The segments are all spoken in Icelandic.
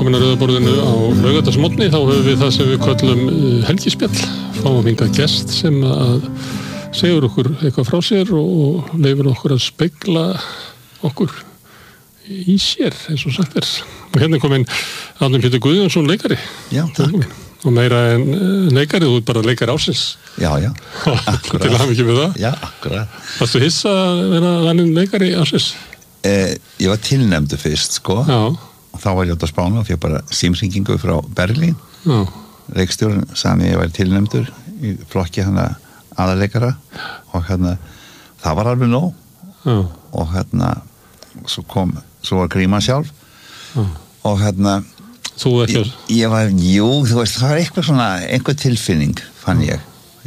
velkomin að Rauðaborðinu á laugardagsmorgni. Þá höfum við það sem við köllum helgispjall. Fáum hingað gest sem að segur okkur eitthvað frá sér og leifir okkur að spegla okkur í sér, eins og sagt er. Og hérna kominn Árni Pétur Guðjónsson, leikari. Já, takk. Og meira en leikari, þú ert bara leikari ársins. Já, akkurat. Til hamingju með það. Já, akkurat. Varstu hissa að vera valinn leikari ársins? Ég var tilnefndur fyrst, sko. Já. Og þá var ég út á Spáni og fékk bara símhringingu frá Berlín. Já. Leikstjórinn sagði ég var tilnefndur í flokki aðaleikara og það var alveg nóg. Já. Og svo var Gríman sjálf. Já. Og Þú ekki að... Ég var, þú veist, það var eitthvað svona, einhver tilfinning fann ég.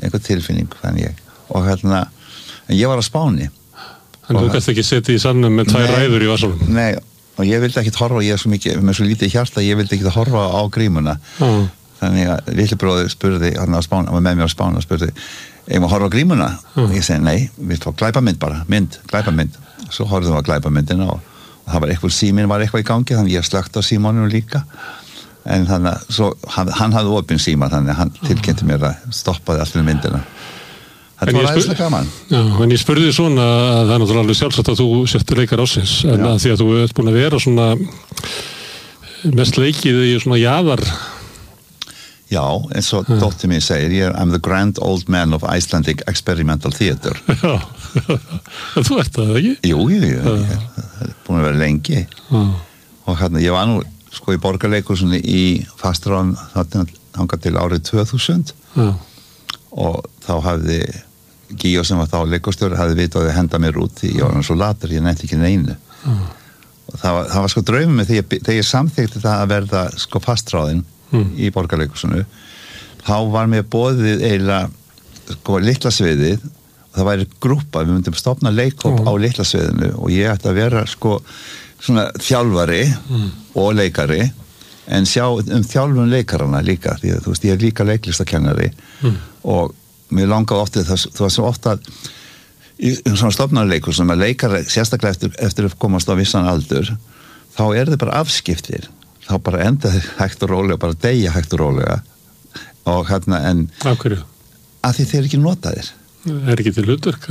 Og ég var á Spáni. En þú gæst ekki setið í salnum með tvær ræður í vasanum? Nei, og ég vildi ekkert horfa, ég er svo mikið, með svo lítið hjarta, ég vildi ekkert horfa á Grímuna. Þannig að litli bróðir spurði, hann var með mér á Spáni og spurði, ég má horfa á Grímuna? Og ég segi, nei, við fá glæpamynd bara, glæpamynd. Svo horfðum við á glæpamyndina og það var síminn var eitthvað í gangi, þannig ég slökkt á símanum líka. En þannig að svo, hann hafði opinn síma, þannig að hann tilkynnti mér að stoppaði allir myndina. Þetta var aðeinslega gaman. Já, en ég spurði svona að það er náttúrulega alveg sjálfsagt að þú settir leikar ársins, en að því að þú ert búin að vera svona mest leikið í svona jaðar. Já, eins og dóttir mín segir, I'm the grand old man of Icelandic experimental theater. Já, þú ert það, ekki? Jú, ég er búin að vera lengi. Og ég var nú sko í Borgarleikhúsinu í fastráðan þangað til árið 2000 og þá hafði Gíó sem var þá leikustjóri hafði vitað að henda mér út því ég var svo latur, ég nefndi ekki neinu og það var sko draumum með þegar ég samþykti það að verða sko fastráðin í Borgarleikhúsinu þá var mér boðið eiginlega sko litla sviðið og það væri grúppa, við myndum stofna leikhóp á litla sviðinu og ég ætti að vera sko svona þjálfari og leikari en sjá þjálfun leikarana líka því að þú veist ég er líka leiklistakennari og mér langaði ofta það var svo ofta í svona stofnarleikur sem að leikari sérstaklega eftir að komast á vissan aldur þá er þið bara afskiptir þá bara enda þið hægt og rólega bara deyja hægt og rólega og en af hverju? Af því þeir ekki notaðir Er ekki til hlutverk?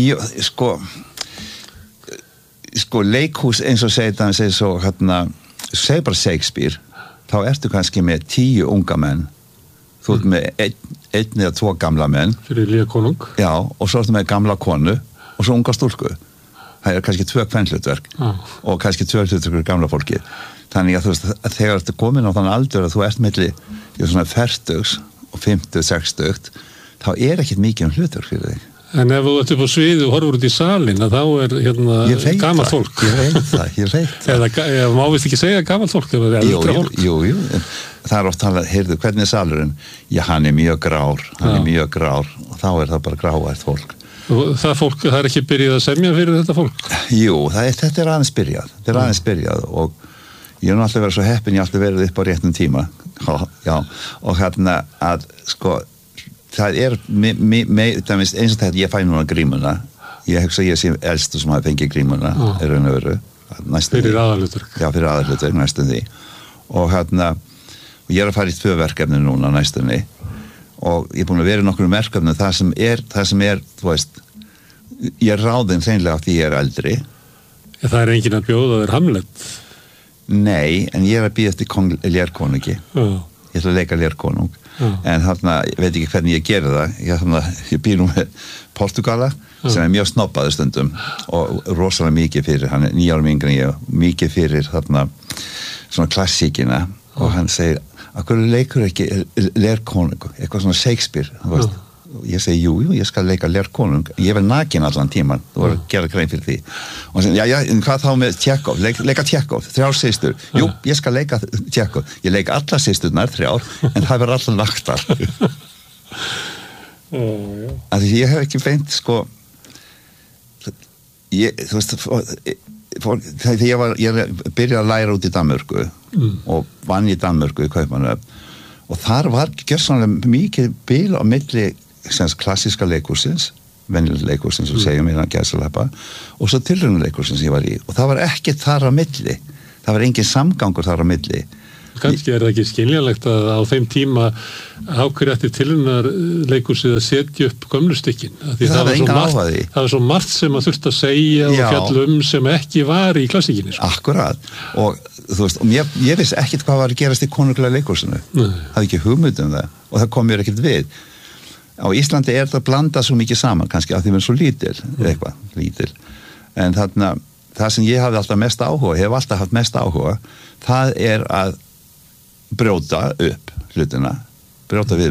Sko leikhús eins og segir svo seg bara Shakespeare þá ertu kannski með 10 unga menn þú ert með einn eða 2 gamla menn fyrir lýja konung já, og svo ertu með gamla konu og svo unga stúlku það er kannski 2 kvenhlutverk og kannski 2 hlutverkur gamla fólki þannig að þú veist að þegar ertu komin á þann aldur að þú ert milli svona 40 og 50, 60 þá er ekkert mikið hlutverk fyrir þig En ef þú ert upp á sviði og horfur út í salin þá er gamalt fólk. Ég veit það. Eða má vist ekki segja gamalt fólk, ef það er eldra fólk. Jú. Það er oft talað, heyrðu, hvernig er salurinn? Já, hann er mjög grár og þá er það bara gráært fólk. Og það fólk, það er ekki byrjað að semja fyrir þetta fólk? Jú, þetta er aðeins byrjað. Og ég er náttúrulega verið svo heppin, ég alltaf verið upp á réttum tíma. Já, og að, sko, það er eins og þetta ég fæ núna Grímuna ég hugsa ég sé elstu sem hafi fengið Grímuna er raun og veru fyrir aðalhlutverk já fyrir aðalhlutverk næstum því og ég er að fara í 2 verkefni núna næstum því og ég er búin að vera í nokkrum verkefni það sem er þú veist ég er ráðinn hreinlega af því ég er eldri það er enginn að bjóða þér Hamlet nei en ég er að bíða eftir Lérkonungi ég ætla að leika Lérkonung en ég veit ekki hvernig ég geri það ég býr nú með Portugala sem er mjög snobbaður stundum og rosalega mikið fyrir hann er 9 árum yngri en ég mikið fyrir svona klassíkina og hann segir, af hverju leikur ekki Lérkonung, eitthvað svona Shakespeare þú veist, ég segi, jú, ég skal leika Lérkonung, ég verð nakin allan tíman þú verður að gera grein fyrir því og hann segir, já, en hvað þá með Tjekov leika Tjekov, 3 systur jú, ég skal leika Tjekov, ég leika alla systurnar 3 en það verður allar naktar að ég hef ekki beint sko þú veist þegar ég byrjaði að læra út í Danmörku og vann í Danmörku í Kaupmannahöfn og þar var gjörsamlega mikið bil á milli klassíska leikhúsins venjulega leikhúsins sem segjum innan gæsalappa og svo tilraunaleikhúsins sem ég var í og það var ekkert þar á milli það var engin samgangur þar á milli Kannski það ekki skiljanlegt að á þeim tíma ákveðri eftir tilunnar leikhúsið að setja upp gömlu stykkin. Það var svo margt sem að þurft að segja og fjallum sem ekki var í klassíkinni. Sko. Akkurat. Og þú veist, ég vissi ekkert hvað var að gerast í konunglega leikhúsinu. Hafði ekki hugmynd það og það kom mér ekkert við. Á Íslandi það blandað svo mikið saman, kannski af því við svo lítil. En þarna, það sem ég hafði alltaf mest áhuga, hef alltaf haft mest áhuga, það að brjóta upp hlutina, brjóta við